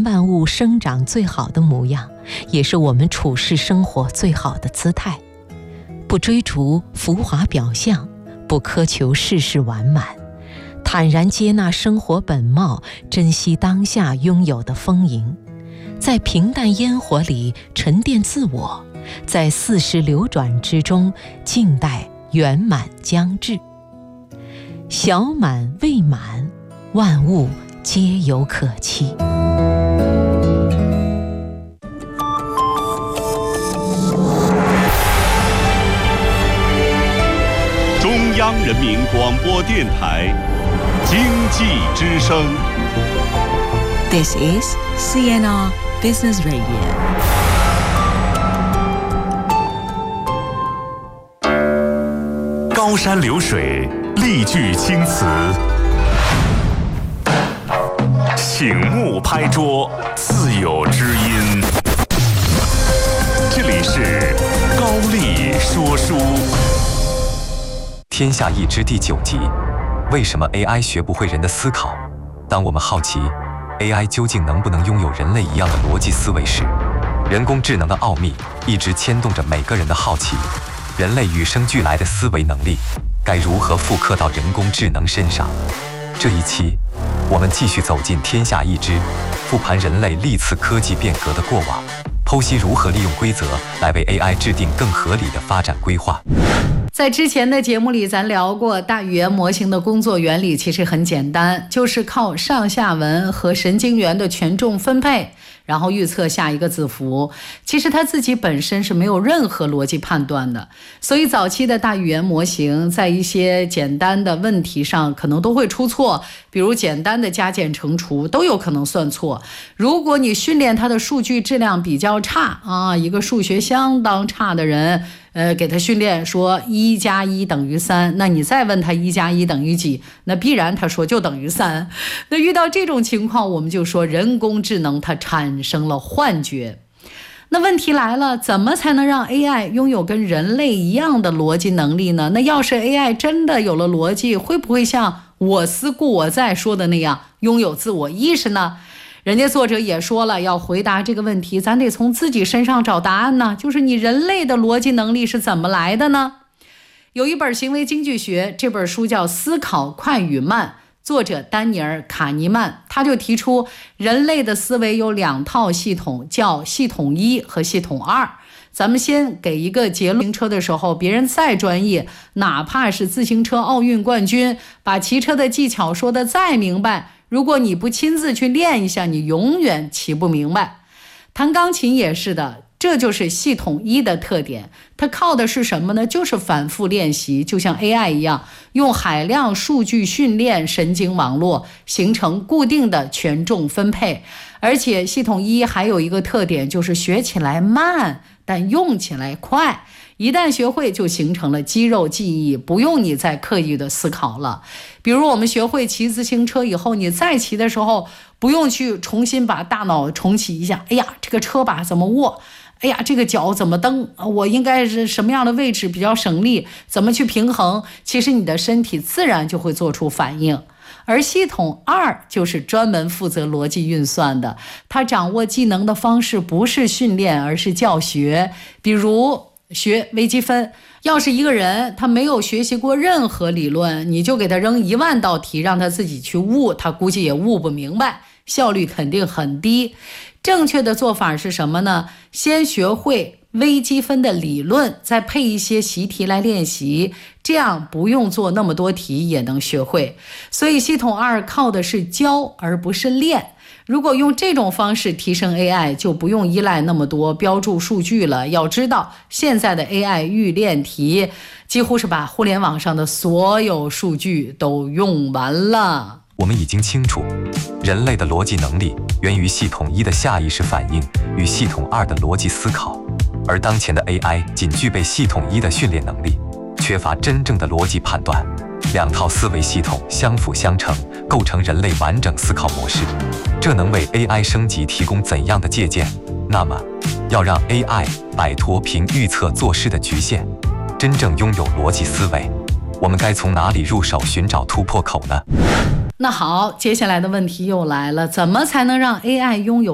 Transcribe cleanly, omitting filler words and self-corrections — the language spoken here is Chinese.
万物生长最好的模样，也是我们处世生活最好的姿态。不追逐浮华表象，不苛求世事完满，坦然接纳生活本貌，珍惜当下拥有的丰盈，在平淡烟火里沉淀自我，在四时流转之中静待圆满将至。小满未满，万物皆有可期。 中央人民广播电台经济之声。 This is CNR Business Radio。 高山流水，丽句青词，醒目拍桌，自有知音。这里是高丽说书。 天下易知第9集，为什么 AI 学不会人的思考？当我们好奇 AI 究竟能不能拥有人类一样的逻辑思维时，人工智能的奥秘一直牵动着每个人的好奇。人类与生俱来的思维能力，该如何复刻到人工智能身上？这一期，我们继续走进天下易知，复盘人类历次科技变革的过往，剖析如何利用规则来为 AI 制定更合理的发展规划。 在之前的节目里，咱聊过大语言模型的工作原理，其实很简单，就是靠上下文和神经元的权重分配，然后预测下一个字符。其实它自己本身是没有任何逻辑判断的，所以早期的大语言模型在一些简单的问题上可能都会出错，比如简单的加减乘除都有可能算错。如果你训练它的数据质量比较差啊，一个数学相当差的人给他训练说1加1等于3，那你再问他1加1等于几，那必然他说就等于3。那遇到这种情况，我们就说人工智能它产生了幻觉。那问题来了，怎么才能让 AI 拥有跟人类一样的逻辑能力呢？那要是 AI 真的有了逻辑，会不会像我思故我在说的那样拥有自我意识呢？人家作者也说了，要回答这个问题，咱得从自己身上找答案呢。就是你人类的逻辑能力是怎么来的呢？有一本行为经济学，这本书叫《思考快与慢》，作者丹尼尔·卡尼曼，他就提出人类的思维有2套系统，叫系统1和系统2。咱们先给一个结论，骑车的时候别人再专业，哪怕是自行车奥运冠军，把骑车的技巧说得再明白，如果你不亲自去练一下，你永远骑不明白。弹钢琴也是的，这就是系统1的特点。它靠的是什么呢？就是反复练习，就像 AI 一样，用海量数据训练神经网络，形成固定的权重分配。而且系统1还有一个特点，就是学起来慢，但用起来快。一旦学会，就形成了肌肉记忆，不用你再刻意的思考了。比如我们学会骑自行车以后，你再骑的时候，不用去重新把大脑重启一下，哎呀，这个车把怎么握，哎呀，这个脚怎么蹬，我应该是什么样的位置比较省力，怎么去平衡，其实你的身体自然就会做出反应。而系统2就是专门负责逻辑运算的，它掌握技能的方式不是训练，而是教学。比如学微积分，要是一个人他没有学习过任何理论，你就给他扔10000道题让他自己去悟，他估计也悟不明白，效率肯定很低。正确的做法是什么呢？先学会微积分的理论，再配一些习题来练习，这样不用做那么多题也能学会。所以系统2靠的是教而不是练。如果用这种方式提升 AI， 就不用依赖那么多标注数据了。要知道，现在的 AI 预练题几乎是把互联网上的所有数据都用完了。 我们已经清楚，人类的逻辑能力源于系统1的下意识反应与系统2的逻辑思考，而当前的 AI 仅具备系统1的训练能力，缺乏真正的逻辑判断。2套思维系统相辅相成，构成人类完整思考模式。这能为 AI 升级提供怎样的借鉴？那么，要让 AI 摆脱凭预测做事的局限，真正拥有逻辑思维，我们该从哪里入手寻找突破口呢？ 那好，接下来的问题又来了，怎么才能让 AI 拥有